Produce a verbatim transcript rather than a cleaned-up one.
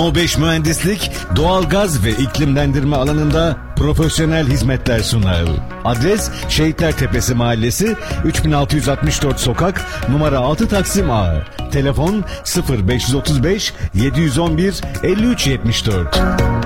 No beş Mühendislik, doğalgaz ve iklimlendirme alanında profesyonel hizmetler sunar. Adres Şehitlertepesi Mahallesi, üç bin altı yüz altmış dört Sokak, numara altı Taksim A. Telefon sıfır beş otuz beş yedi yüz on bir elli üç yetmiş dört.